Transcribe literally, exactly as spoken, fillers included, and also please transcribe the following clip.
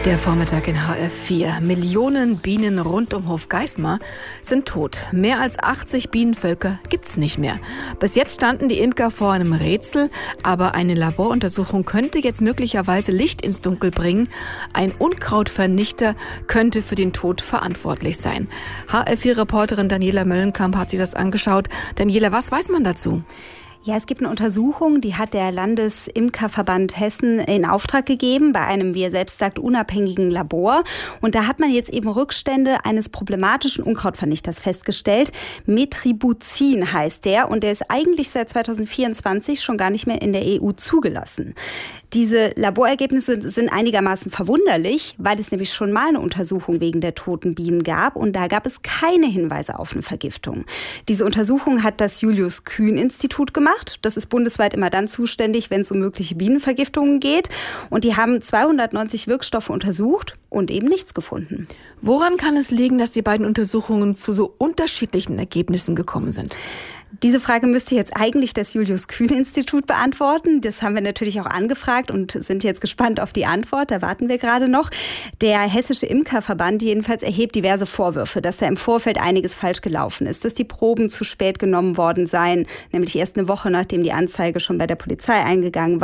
Der Vormittag in H F vier. Millionen Bienen rund um Hofgeismar sind tot. Mehr als achtzig Bienenvölker gibt's nicht mehr. Bis jetzt standen die Imker vor einem Rätsel, aber eine Laboruntersuchung könnte jetzt möglicherweise Licht ins Dunkel bringen. Ein Unkrautvernichter könnte für den Tod verantwortlich sein. H F vier-Reporterin Daniela Möllenkamp hat sich das angeschaut. Daniela, was weiß man dazu? Ja, es gibt eine Untersuchung, die hat der Landesimkerverband Hessen in Auftrag gegeben bei einem, wie er selbst sagt, unabhängigen Labor. Und da hat man jetzt eben Rückstände eines problematischen Unkrautvernichters festgestellt. Metribuzin heißt der und der ist eigentlich seit zweitausendvierundzwanzig schon gar nicht mehr in der E U zugelassen. Diese Laborergebnisse sind einigermaßen verwunderlich, weil es nämlich schon mal eine Untersuchung wegen der toten Bienen gab und da gab es keine Hinweise auf eine Vergiftung. Diese Untersuchung hat das Julius-Kühn-Institut gemacht. Das ist bundesweit immer dann zuständig, wenn es um mögliche Bienenvergiftungen geht. Und die haben zweihundertneunzig Wirkstoffe untersucht und eben nichts gefunden. Woran kann es liegen, dass die beiden Untersuchungen zu so unterschiedlichen Ergebnissen gekommen sind? Diese Frage müsste jetzt eigentlich das Julius-Kühn-Institut beantworten. Das haben wir natürlich auch angefragt und sind jetzt gespannt auf die Antwort. Da warten wir gerade noch. Der Hessische Imkerverband jedenfalls erhebt diverse Vorwürfe, dass da im Vorfeld einiges falsch gelaufen ist, dass die Proben zu spät genommen worden seien, nämlich erst eine Woche, nachdem die Anzeige schon bei der Polizei eingegangen war.